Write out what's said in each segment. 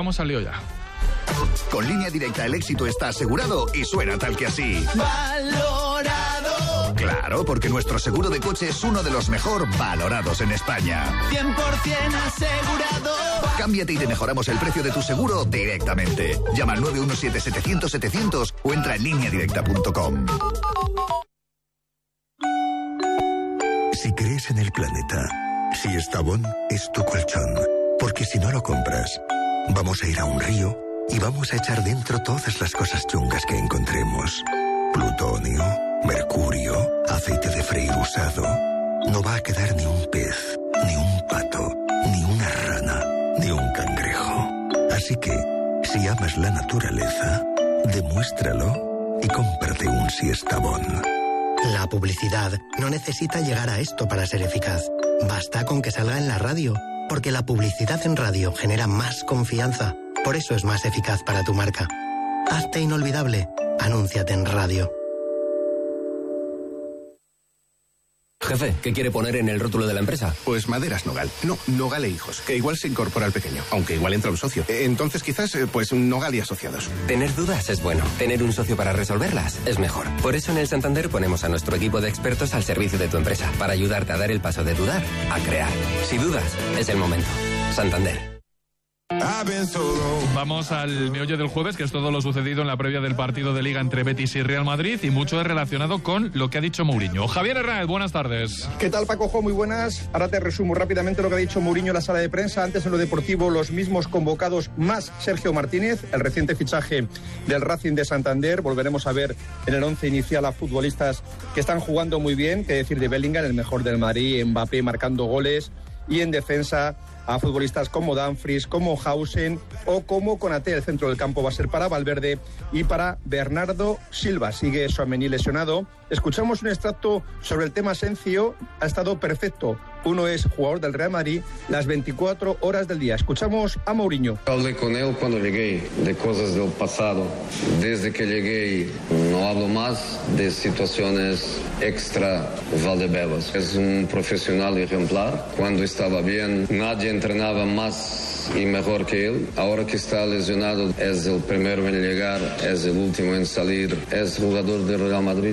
cómo salió ya. Con Línea Directa el éxito está asegurado y suena tal que así. ¡Valorado! Claro, porque nuestro seguro de coche es uno de los mejor valorados en España. 100% asegurado. Cámbiate y te mejoramos el precio de tu seguro directamente. Llama al 917-700-700 o entra en lineadirecta.com. Si crees en el planeta, si Estrabón es tu colchón, porque si no lo compras, vamos a ir a un río y vamos a echar dentro todas las cosas chungas que encontremos. Plutonio, mercurio, aceite de freír usado. No va a quedar ni un pez, ni un pato, ni una rana, ni un cangrejo. Así que, si amas la naturaleza, demuéstralo y cómprate un Siestabón. La publicidad no necesita llegar a esto para ser eficaz. Basta con que salga en la radio, porque la publicidad en radio genera más confianza. Por eso es más eficaz para tu marca. Hazte inolvidable. Anúnciate en radio. Jefe, ¿qué quiere poner en el rótulo de la empresa? Pues Maderas Nogal. No, Nogal e Hijos, que igual se incorpora al pequeño, aunque igual entra un socio. Entonces quizás, pues Nogal y Asociados. Tener dudas es bueno. Tener un socio para resolverlas es mejor. Por eso en el Santander ponemos a nuestro equipo de expertos al servicio de tu empresa, para ayudarte a dar el paso de dudar a crear. Si dudas, es el momento. Santander. Vamos al meollo del jueves, que es todo lo sucedido en la previa del partido de Liga entre Betis y Real Madrid, y mucho es relacionado con lo que ha dicho Mourinho. Javier Hernández, buenas tardes. ¿Qué tal, Paco? Muy buenas. Ahora te resumo rápidamente lo que ha dicho Mourinho en la sala de prensa. Antes, en lo deportivo, los mismos convocados más Sergio Martínez, el reciente fichaje del Racing de Santander. Volveremos a ver en el 11 inicial a futbolistas que están jugando muy bien, que decir de Bellingham, el mejor del Madrid, Mbappé marcando goles, y en defensa a futbolistas como Dumfries, como Hausen o como Konaté. El centro del campo va a ser para Valverde y para Bernardo Silva. Sigue Tchouaméni lesionado. Escuchamos un extracto sobre el tema Asensio. Ha estado perfecto. Uno es jugador del Real Madrid las 24 horas del día. Escuchamos a Mourinho. Hablé con él cuando llegué de cosas del pasado. Desde que llegué no hablo más de situaciones extra Valdebebas. Es un profesional ejemplar. Cuando estaba bien, nadie entrenaba más y mejor que él. Ahora que está lesionado, es el primero en llegar, es el último en salir. Es jugador del Real Madrid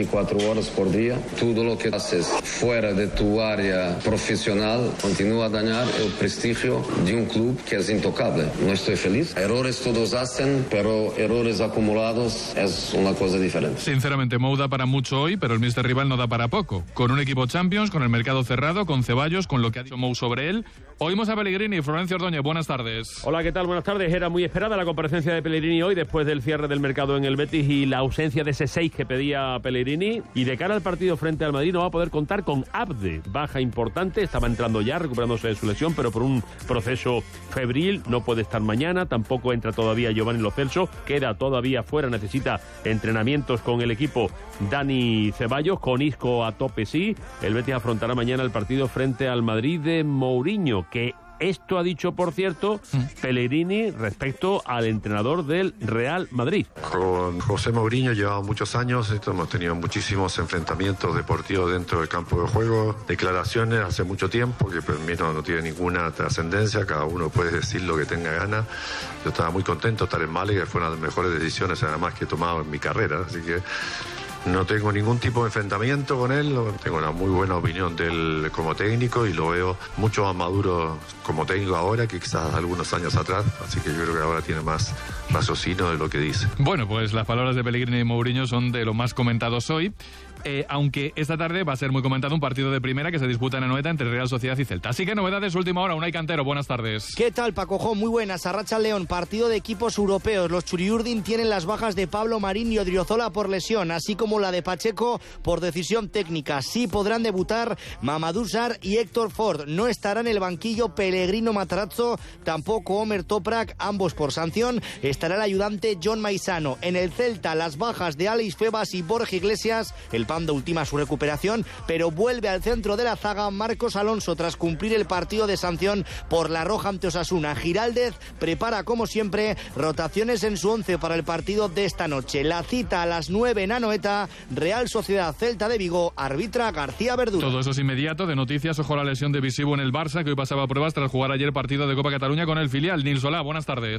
24 horas por día. Todo lo que haces fuera de tu área profesional continúa a dañar el prestigio de un club que es intocable. No estoy feliz. Errores todos hacen, pero errores acumulados es una cosa diferente. Sinceramente, Mou da para mucho hoy, pero el míster rival no da para poco. Con un equipo Champions, con el mercado cerrado, con Ceballos, con lo que ha dicho Mou sobre él. Oímos a Pellegrini. Florencio Ordóñez, buenas tardes. Hola, ¿qué tal? Buenas tardes. Era muy esperada la comparecencia de Pellegrini hoy, después del cierre del mercado en el Betis y la ausencia de ese 6 que pedía Pellegrini. Y de cara al partido frente al Madrid no va a poder contar con Abde. Baja importante, estaba entrando ya, recuperándose de su lesión, pero por un proceso febril. No puede estar mañana, tampoco entra todavía Giovanni Lo Celso. Queda todavía fuera, necesita entrenamientos con el equipo Dani Ceballos. Con Isco a tope sí. El Betis afrontará mañana el partido frente al Madrid de Mourinho, que esto ha dicho, por cierto, Pellegrini respecto al entrenador del Real Madrid. Con José Mourinho llevamos muchos años, hemos tenido muchísimos enfrentamientos deportivos dentro del campo de juego, declaraciones hace mucho tiempo que para mí no tiene ninguna trascendencia, cada uno puede decir lo que tenga ganas. Yo estaba muy contento de estar en Málaga, fue una de las mejores decisiones además que he tomado en mi carrera, así que no tengo ningún tipo de enfrentamiento con él, tengo una muy buena opinión de él como técnico y lo veo mucho más maduro como técnico ahora que quizás algunos años atrás, así que yo creo que ahora tiene más raciocinio de lo que dice. Bueno, pues las palabras de Pellegrini y Mourinho son de lo más comentados hoy. Aunque esta tarde va a ser muy comentado un partido de primera que se disputa en Anoeta entre Real Sociedad y Celta. Así que novedades última hora. Unai Cantero, buenas tardes. ¿Qué tal, Paco? Muy buenas. Arracha León, partido de equipos europeos. Los Churiurdin tienen las bajas de Pablo Marín y Odriozola por lesión, así como la de Pacheco por decisión técnica. Sí podrán debutar Mamadou Sarr y Héctor Ford. No estará en el banquillo Pellegrino Matarazzo, tampoco Omer Toprak, ambos por sanción. Estará el ayudante John Maisano. En el Celta, las bajas de Alex Febas y Borja Iglesias. El Pando ultima su recuperación, pero vuelve al centro de la zaga Marcos Alonso tras cumplir el partido de sanción por la roja ante Osasuna. Giraldez prepara, como siempre, rotaciones en su 11 para el partido de esta noche. La cita a las 9 en Anoeta, Real Sociedad Celta de Vigo, arbitra García Verdú. Todo eso es inmediato. De noticias, ojo a la lesión de Visivo en el Barça, que hoy pasaba pruebas tras jugar ayer partido de Copa Cataluña con el filial. Nil Solá, buenas tardes.